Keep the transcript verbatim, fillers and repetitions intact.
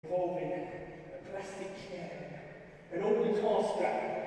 involving a plastic chair, an old guitar strap,